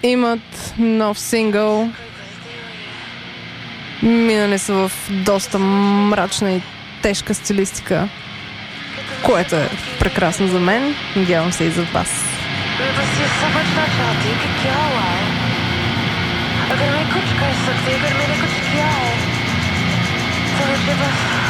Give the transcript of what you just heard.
имат нов сингъл. Минали са в доста мрачна и тежка стилистика, което е прекрасно за мен. Надявам се и за вас. अगर मैं कुछ कर सकती, अगर मैंने कुछ किया है तो मुझे बस